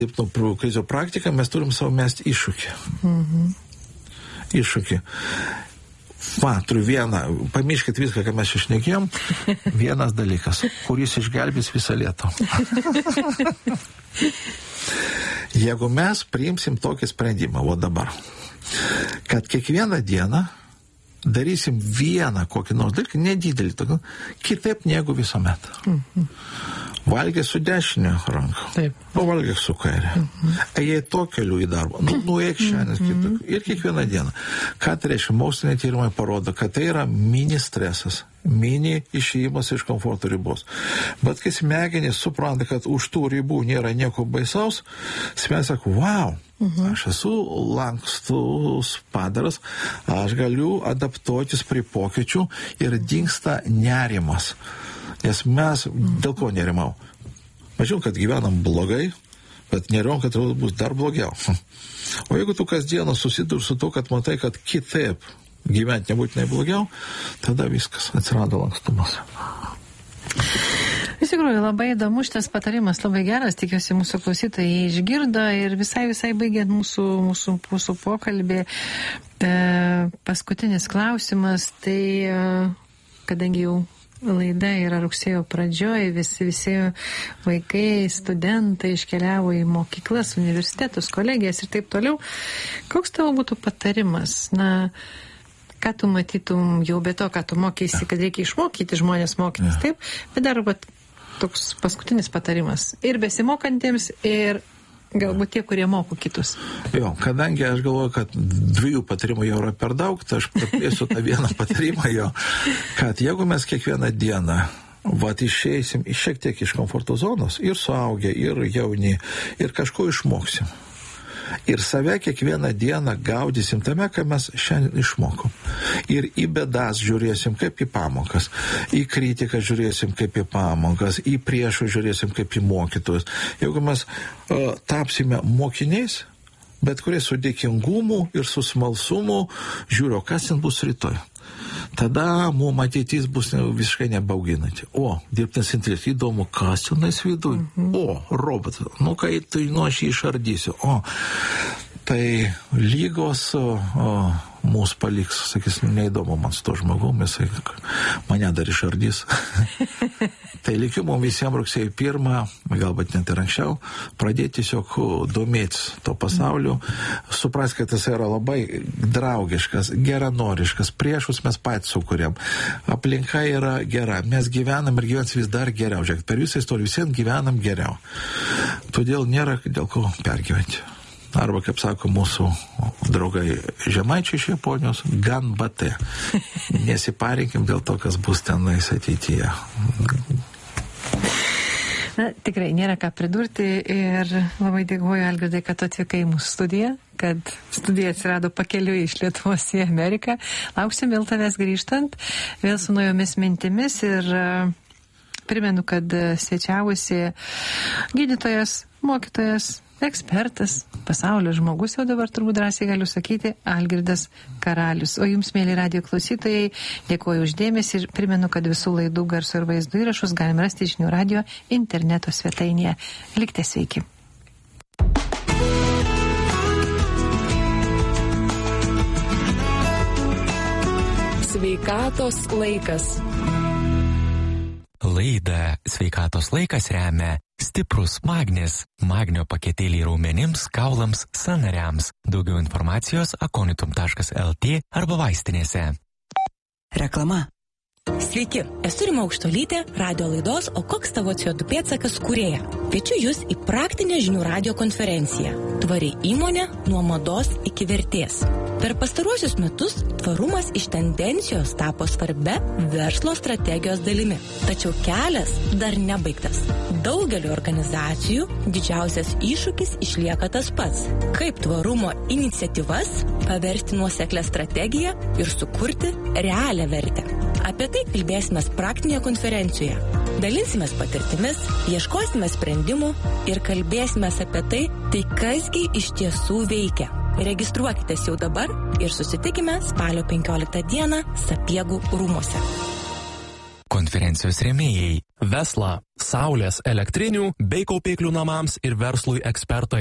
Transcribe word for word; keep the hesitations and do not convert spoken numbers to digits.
Taip, nu, krizių praktiką mes turim savo mesti iššūkį. Mhm. Iššūkį. Va, turiu vieną, pamirškit viską, ką mes išnekėjom, vienas dalykas, kuris išgelbės visą Lietuvą. Jeigu mes priimsim tokį sprendimą, o dabar, kad kiekvieną dieną darysim vieną kokį nors dalyką, nedidelį, tokį, kitaip negu visuomet. Mhm. Valgė su dešinė ranka, pavalgė su kairė. Mhm. Ėjai to keliu į darbą, nu, nuėk šiandien mhm. ir kiekvieną dieną. Ką tai reiškia? Moksliniai tyrimai parodo, kad tai yra mini stresas, mini išėjimas iš komforto ribos. Bet kai smegenys supranta, kad už tų ribų nėra nieko baisaus, smegenys sako, wow, mhm. aš esu lankstus padaras, aš galiu adaptuotis prie pokyčių ir dingsta nerimas. Nes mes dėl ko nerimau? Mažiau, kad gyvenam blogai, bet nerimau, kad bus dar blogiau. O jeigu tu kasdieną susiduri su to, kad matai, kad kitaip gyventi nebūtinai blogiau, tada viskas, atsirado lankstumas. Iš tikrųjų, labai įdomu šitas patarimas, labai geras, tikiuosi mūsų klausytojai išgirdo ir visai, visai baigiant mūsų, mūsų, mūsų pokalbį. E, paskutinis klausimas, tai e, kadangi jau laida yra rugsėjo pradžioje, visi, visi vaikai, studentai iškeliavo į mokyklas, universitetus, kolegijas ir taip toliau. Koks tavo būtų patarimas? Na, ką tu matytum jau be to, ką tu mokysi, kad reikia išmokyti žmonės mokytis, taip? Bet dar bet, toks paskutinis patarimas. Ir besimokantiems, ir galbūt tie, kurie moko kitus. Jo, kadangi aš galvoju, kad dviejų patarimų jau yra per daug, tai aš praplėsiu tą vieną patarimą jo, kad jeigu mes kiekvieną dieną vat išeisim šiek tiek iš komforto zonos, ir suaugę, ir jauni, ir kažko išmoksim. Ir save kiekvieną dieną gaudysim tame, ką mes šiandien išmokom. Ir į bėdas žiūrėsim kaip į pamokas, į kritiką žiūrėsim kaip į pamokas, į priešus žiūrėsim kaip į mokytojus. Jeigu mes uh, tapsime mokiniais, bet kurie su dėkingumu ir su smalsumu žiūrio, kas ten bus rytoj. Tada mums ateitis bus visiškai nebauginanti. O, dirbtinis intelektas, įdomu, kas tenais viduj? Mm-hmm. O, robotas, nu kai tai nu aš jį išardysiu. O, tai lygos o, mūsų paliks, sakys, neįdomu man su to žmogum, jisai mane dar išardys. Tai likiu mums visiems rugsėjo pirmą, galbūt net ir anksčiau, pradėti tiesiog domėtis to pasauliu, suprasti, kad jis yra labai draugiškas, geranoriškas, priešus mes patys sukūrėm. Aplinka yra gera, mes gyvenam ir gyvens vis dar geriau. Žiūrėk, per visą istoriją visiems gyvenam geriau. Todėl nėra dėl ko pergyventi. Arba, kaip sako mūsų draugai žemaičiai iš Japonijos, gan bate. Nesiparinkim dėl to, kas bus tenais ateityje. Na, tikrai nėra ką pridurti ir labai dėkoju, Algirdai, kad atvykai į mūsų studiją, kad studija atsirado pakeliui iš Lietuvos į Ameriką. Lauksim vėl tavęs grįžtant, vėl su naujomis mintimis ir primenu, kad svečiavusi gydytojas, mokytojas, ekspertas, pasaulio žmogus, jau dabar turbūt drąsiai galiu sakyti, Algirdas Karalius. O jums, mėly radijo klausytojai, dėkoju už dėmesį ir primenu, kad visų laidų garso ir vaizdo įrašus galime rasti Žinių radijo interneto svetainėje. Likite sveiki. Sveikatos laikas. Laidą Sveikatos laikas remia Stiprus Magnis, magnio paketėliai raumenims, kaulams, sąnariams. Daugiau informacijos akonitum taškas lt arba vaistinėse. Reklama. Sveiki, esu Rima Aukštolytė, radio laidos O koks tavo C O du pėdsakas kūrėja. Kviečiu jūs į praktinę Žinių radijo konferenciją. Tvari įmonė nuo mados iki vertės. Per pastaruosius metus tvarumas iš tendencijos tapo svarbia verslo strategijos dalimi. Tačiau kelias dar nebaigtas. Daugeliu organizacijų didžiausias iššūkis išlieka tas pats. Kaip tvarumo iniciatyvas paversti nuoseklę strategiją ir sukurti realią vertę. Apie tai kalbėsime praktinėje konferencijoje. Dalinsimės patirtimis, ieškosime sprendimų ir kalbėsime apie tai, tai kasgi iš tiesų veikia. Registruokitės jau dabar ir susitikime spalio penkioliktą dieną Sapiegų rūmuose. Konferencijos rėmėjai Vesla, saulės, elektrinių bei kaupiklių namams ir verslui ekspertai.